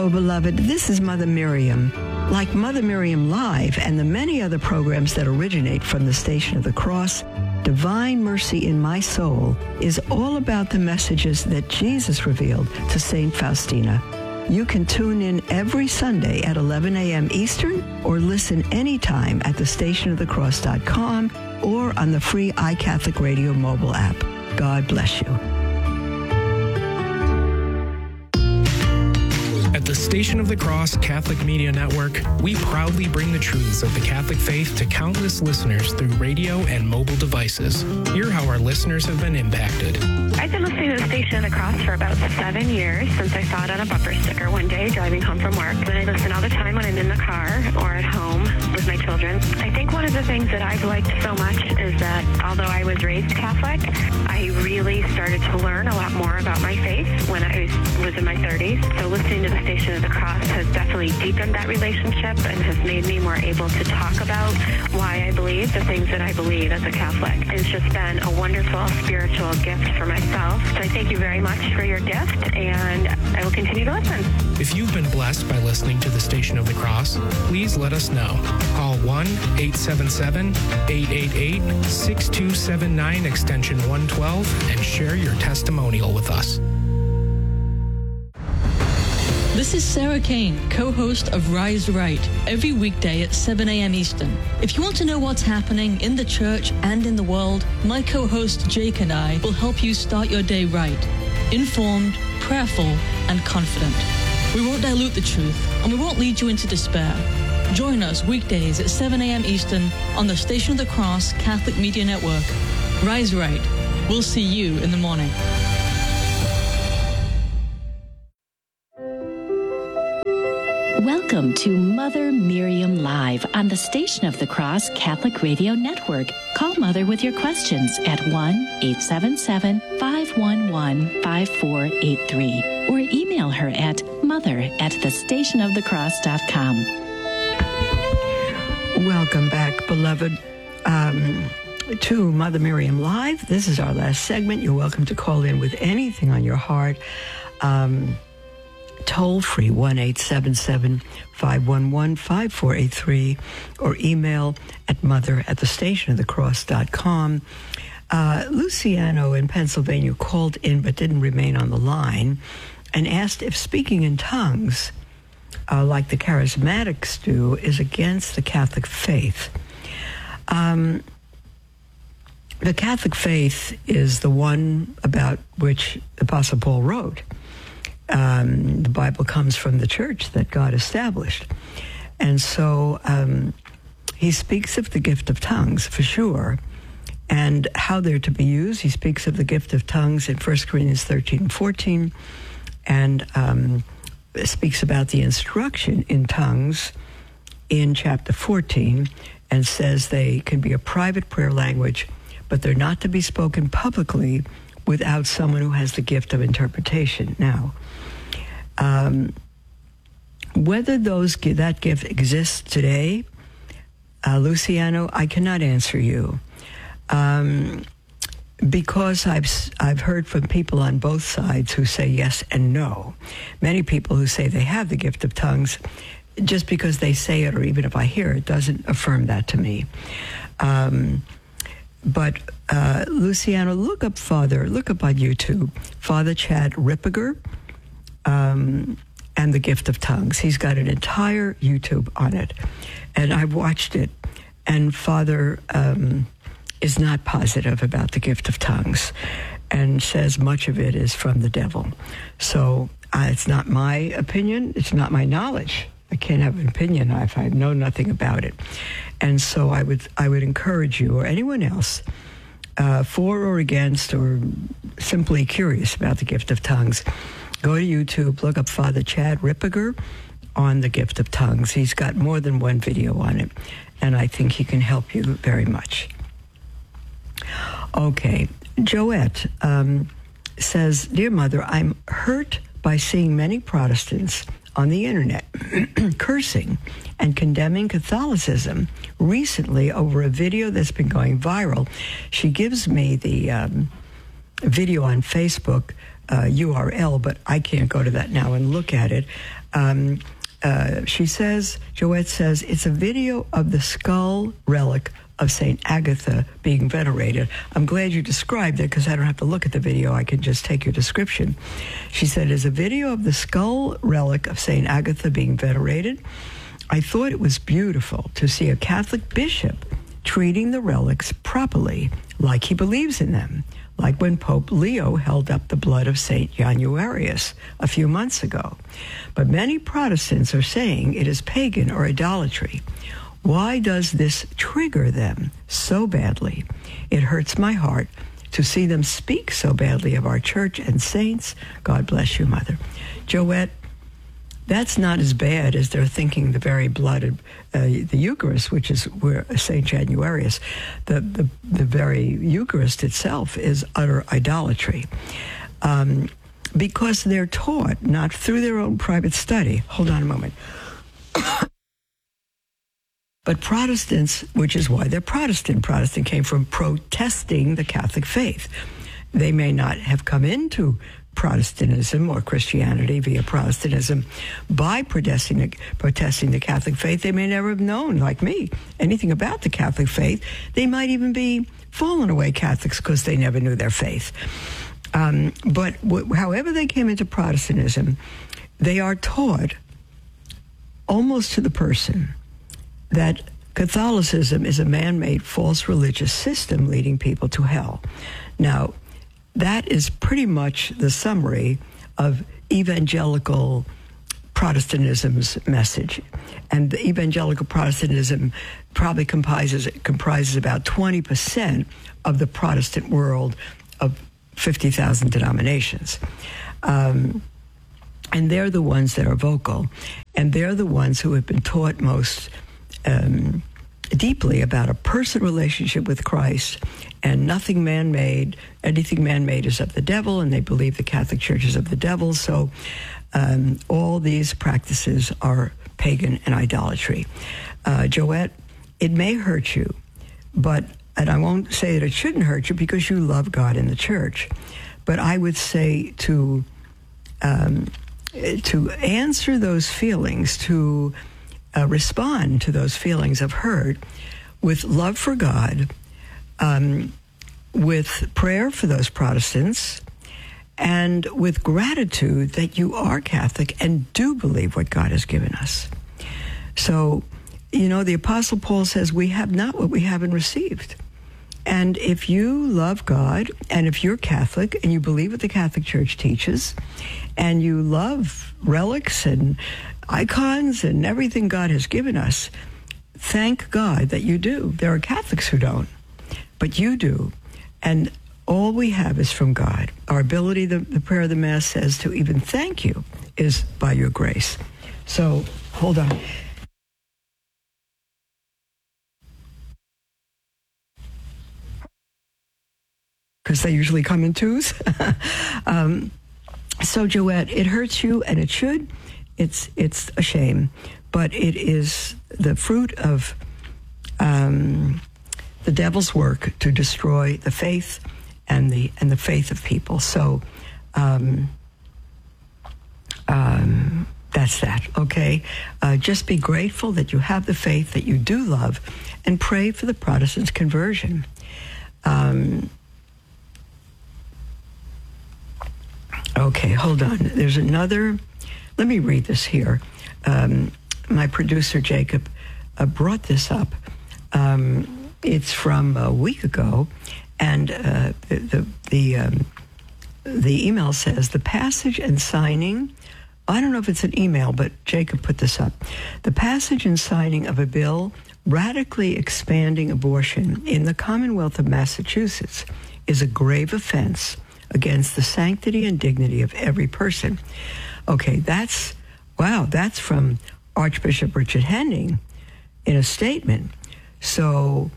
Hello, beloved. This is Mother Miriam. Like Mother Miriam Live and the many other programs that originate from the Station of the Cross, Divine Mercy in My Soul is all about the messages that Jesus revealed to St. Faustina. You can tune in every Sunday at 11 a.m. Eastern or listen anytime at thestationofthecross.com or on the free iCatholic Radio mobile app. God bless you. At the Station of the Cross Catholic Media Network, we proudly bring the truths of the Catholic faith to countless listeners through radio and mobile devices. Hear how our listeners have been impacted. I've been listening to the Station of the Cross for about 7 years since I saw it on a bumper sticker one day driving home from work. And I listen all the time when I'm in the car or at home with my children. I think one of the things that I've liked so much is that although I was raised Catholic, I really started to learn a lot more about my faith when I was in my 30s. So listening to the Station of the Cross has definitely deepened that relationship and has made me more able to talk about why I believe the things that I believe as a Catholic. It's just been a wonderful spiritual gift for myself. So I thank you very much for your gift, and I will continue to listen. If you've been blessed by listening to the Station of the Cross, please let us know. Call 1-877-888-6279 extension 112 and share your testimonial with us. This is Sarah Kane, co-host of Rise Right, every weekday at 7 a.m. Eastern. If you want to know what's happening in the church and in the world, my co-host Jake and I will help you start your day right, informed, prayerful, and confident. We won't dilute the truth, and we won't lead you into despair. Join us weekdays at 7 a.m. Eastern on the Station of the Cross Catholic Media Network. Rise Right. We'll see you in the morning. Welcome to Mother Miriam Live on the Station of the Cross Catholic Radio Network. Call Mother with your questions at 1-877-511-5483 or email her at mother@thestationofthecross.com. Welcome back, beloved, to Mother Miriam Live. This is our last segment. You're welcome to call in with anything on your heart. Toll free 1-877-511-5483 or email at mother@thestationofthecross.com. Luciano in Pennsylvania called in but didn't remain on the line and asked if speaking in tongues, like the charismatics do, is against the Catholic faith. The Catholic faith is the one about which the Apostle Paul wrote. The Bible comes from the church that God established. And so he speaks of the gift of tongues, for sure, and how they're to be used. He speaks of the gift of tongues in 1 Corinthians 13 and 14, and speaks about the instruction in tongues in chapter 14, and says they can be a private prayer language, but they're not to be spoken publicly without someone who has the gift of interpretation. Now, whether that gift exists today, Luciano, I cannot answer you, because I've heard from people on both sides who say yes and no. Many people who say they have the gift of tongues, just because they say it or even if I hear it, doesn't affirm that to me. But Luciano, look up on YouTube, Father Chad Ripperger, and the gift of tongues. He's got an entire YouTube on it, and I've watched it, and Father is not positive about the gift of tongues and says much of it is from the devil. So it's not my opinion, it's not my knowledge. I can't have an opinion if I know nothing about it. And so I would encourage you or anyone else, for or against or simply curious about the gift of tongues, go to YouTube, look up Father Chad Ripperger on the gift of tongues. He's got more than one video on it, and I think he can help you very much. Okay, Joette says, Dear Mother, I'm hurt by seeing many Protestants on the internet cursing and condemning Catholicism recently over a video that's been going viral. She gives me the video on Facebook URL, but I can't go to that now and look at it. She says, Joette says, it's a video of the skull relic of St. Agatha being venerated. I'm glad you described it because I don't have to look at the video. I can just take your description. She said, it's a video of the skull relic of St. Agatha being venerated. I thought it was beautiful to see a Catholic bishop treating the relics properly, like he believes in them, like when Pope Leo held up the blood of St. Januarius a few months ago. But many Protestants are saying it is pagan or idolatry. Why does this trigger them so badly? It hurts my heart to see them speak so badly of our church and saints. God bless you, Mother. Joette, that's not as bad as they're thinking the very blood of the Eucharist, which is where St. Januarius, the very Eucharist itself is utter idolatry. Because they're taught, not through their own private study. Hold on a moment. But Protestants, which is why they're Protestant. Protestant came from protesting the Catholic faith. They may not have come into Protestantism or Christianity via Protestantism by protesting the Catholic faith. They may never have known, like me, anything about the Catholic faith. They might even be fallen away Catholics because they never knew their faith. But however they came into Protestantism, they are taught almost to the person that Catholicism is a man-made false religious system leading people to hell. Now, that is pretty much the summary of evangelical Protestantism's message. And the evangelical Protestantism probably comprises about 20% of the Protestant world of 50,000 denominations. And they're the ones that are vocal. And they're the ones who have been taught most deeply about a personal relationship with Christ and nothing man-made. Anything man-made is of the devil, and they believe the Catholic Church is of the devil. So all these practices are pagan and idolatry. Joette, it may hurt you, and I won't say that it shouldn't hurt you because you love God and the church, but I would say to answer those feelings, to respond to those feelings of hurt with love for God, with prayer for those Protestants, and with gratitude that you are Catholic and do believe what God has given us. So, the Apostle Paul says, we have not what we haven't received. And if you love God, and if you're Catholic, and you believe what the Catholic Church teaches, and you love relics and icons and everything God has given us, thank God that you do. There are Catholics who don't, but you do. And all we have is from God. Our ability, the prayer of the Mass says, to even thank you is by your grace. So, hold on. Because they usually come in twos. So, Joette, it hurts you, and it should. It's a shame, but it is the fruit of the devil's work to destroy the faith and the faith of people. So that's that. Okay, just be grateful that you have the faith that you do love, and pray for the Protestants' conversion. Okay, hold on. There's another. Let me read this here. My producer, Jacob, brought this up. It's from a week ago, and the email says, the passage and signing, I don't know if it's an email, but Jacob put this up. The passage and signing of a bill radically expanding abortion in the Commonwealth of Massachusetts is a grave offense against the sanctity and dignity of every person. Okay, that's from Archbishop Richard Henning in a statement. So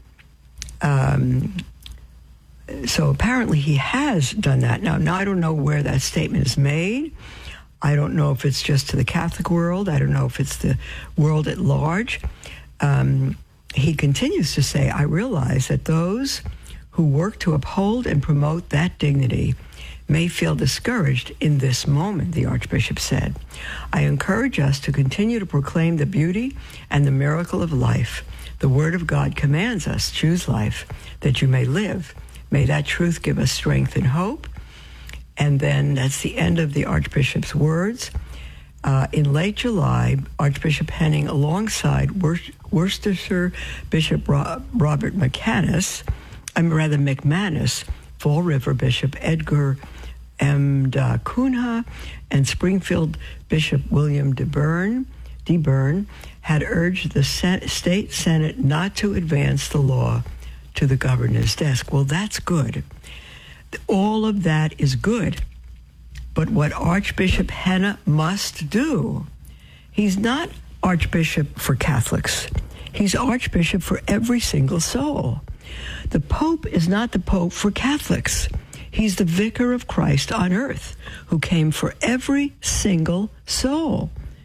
apparently he has done that. Now, I don't know where that statement is made. I don't know if it's just to the Catholic world. I don't know if it's the world at large. He continues to say, I realize that those who work to uphold and promote that dignity may feel discouraged in this moment, the Archbishop said. I encourage us to continue to proclaim the beauty and the miracle of life. The Word of God commands us, choose life, that you may live. May that truth give us strength and hope. And then that's the end of the Archbishop's words. In late July, Archbishop Henning, alongside Worcestershire Bishop Robert McManus, Fall River Bishop Edgar M. Cunha, and Springfield Bishop William DeBurn had urged the state Senate not to advance the law to the governor's desk. Well, that's good. All of that is good. But what Archbishop Henna must do, he's not Archbishop for Catholics. He's Archbishop for every single soul. The Pope is not the Pope for Catholics. He's the Vicar of Christ on earth who came for every single soul.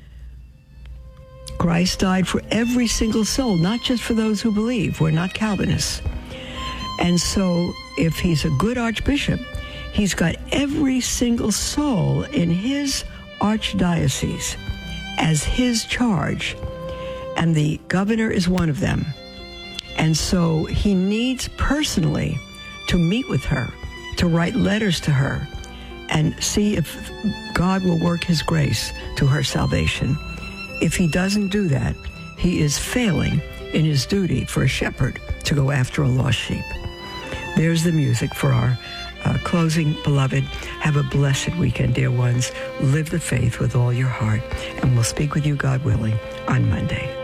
Christ died for every single soul, not just for those who believe. We're not Calvinists. And so if he's a good Archbishop, he's got every single soul in his archdiocese as his charge, and the governor is one of them. And so he needs personally to meet with her, to write letters to her, and see if God will work his grace to her salvation. If he doesn't do that, he is failing in his duty for a shepherd to go after a lost sheep. There's the music for our closing. Beloved, have a blessed weekend, dear ones. Live the faith with all your heart, and we'll speak with you, God willing, on Monday.